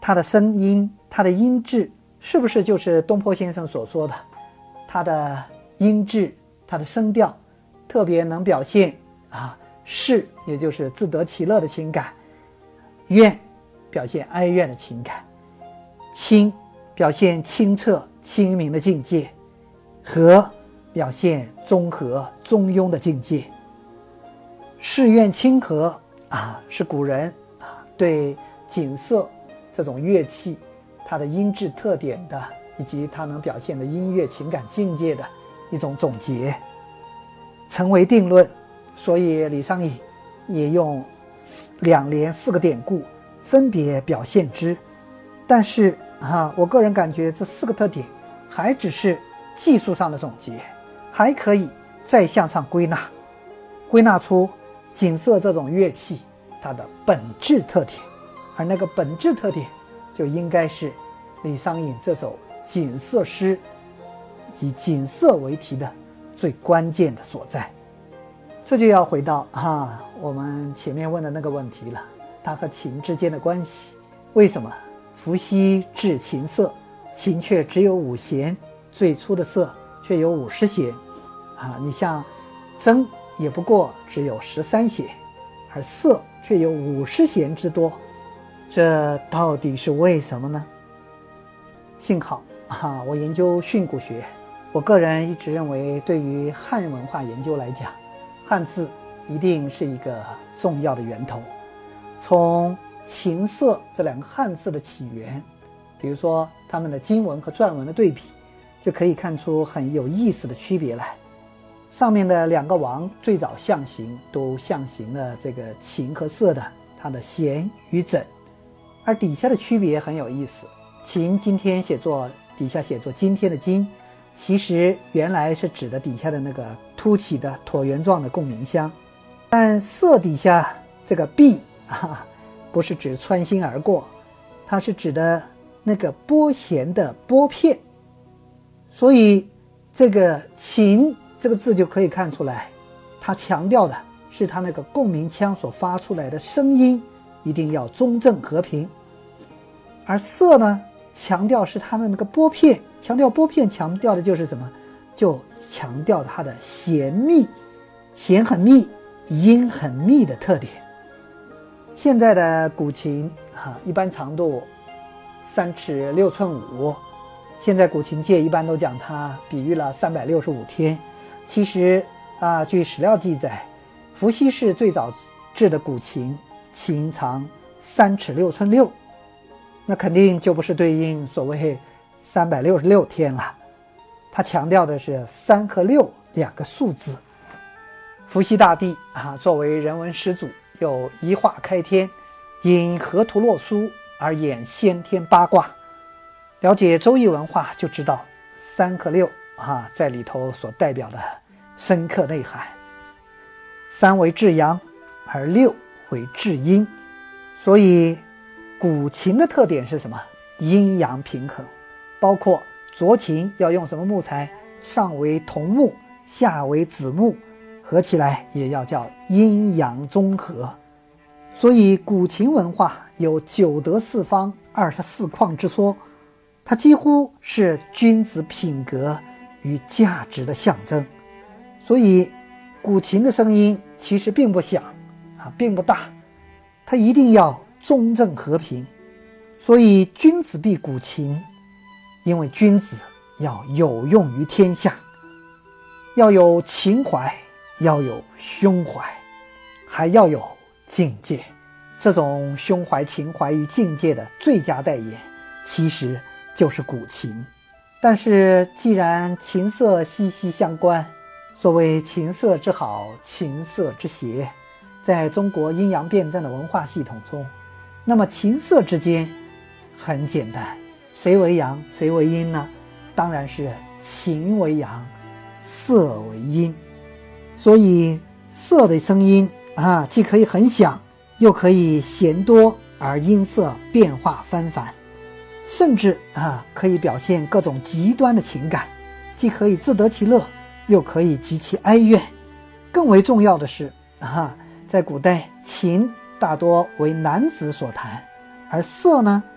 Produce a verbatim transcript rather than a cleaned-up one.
它的声音，它的音质是不是就是东坡先生所说的，它的音质，它的声调特别能表现啊士，也就是自得其乐的情感，怨表现哀怨的情感，清表现清澈清明的境界，和表现中和中庸的境界。士怨清和啊，是古人啊对锦瑟这种乐器它的音质特点的，以及它能表现的音乐情感境界的一种总结，成为定论。所以李商隐也用两联四个典故分别表现之。但是啊，我个人感觉这四个特点还只是技术上的总结，还可以再向上归纳，归纳出锦瑟这种乐器它的本质特点，而那个本质特点就应该是李商隐这首锦瑟诗以锦瑟为题的最关键的所在。这就要回到啊我们前面问的那个问题了，它和琴之间的关系。为什么伏羲制琴瑟，琴却只有五弦，最初的瑟却有五十弦啊？你像筝也不过只有十三弦，而瑟却有五十弦之多，这到底是为什么呢？幸好啊，我研究训诂学，我个人一直认为，对于汉文化研究来讲，汉字一定是一个重要的源头。从琴瑟这两个汉字的起源，比如说它们的经文和篆文的对比，就可以看出很有意思的区别来。上面的两个王最早象形都象形了这个琴和瑟的它的弦与枕，而底下的区别很有意思。琴今天写作底下写作今天的今，其实原来是指的底下的那个凸起的椭圆状的共鸣箱，但瑟底下这个臂啊，不是指穿心而过，它是指的那个拨弦的拨片。所以这个琴这个字就可以看出来，它强调的是它那个共鸣腔所发出来的声音一定要中正和平，而瑟呢，强调是它的那个拨片，强调拨片强调的就是什么？就强调它的弦密，弦很密，音很密的特点。现在的古琴啊，一般长度三尺六寸五，现在古琴界一般都讲它比喻了三百六十五天。其实啊，据史料记载，伏羲氏最早制的古琴，琴长三尺六寸六，那肯定就不是对应所谓三百六十六天了。他强调的是三和六两个数字。伏羲大帝啊，作为人文始祖，又一化开天，因河图洛书而演先天八卦。了解周易文化就知道三和六啊，在里头所代表的深刻内涵。三为至阳，而六为至阴。所以古琴的特点是什么？阴阳平衡，包括斫琴要用什么木材，上为桐木，下为子木，合起来也要叫阴阳中和。所以古琴文化有九德四方二十四况之说，它几乎是君子品格与价值的象征。所以古琴的声音其实并不响啊，并不大，它一定要中正和平。所以君子必古琴，因为君子要有用于天下，要有情怀，要有胸怀，还要有境界。这种胸怀情怀与境界的最佳代言其实就是古琴。但是既然琴瑟息息相关，所谓琴瑟之好，琴瑟之邪，在中国阴阳辩证的文化系统中，那么琴瑟之间很简单，谁为阳谁为阴呢？当然是琴为阳，瑟为阴。所以瑟的声音啊，既可以很响，又可以弦多而音色变化纷繁，甚至啊可以表现各种极端的情感，既可以自得其乐，又可以极其哀怨。更为重要的是啊，在古代琴大多为男子所弹，而瑟呢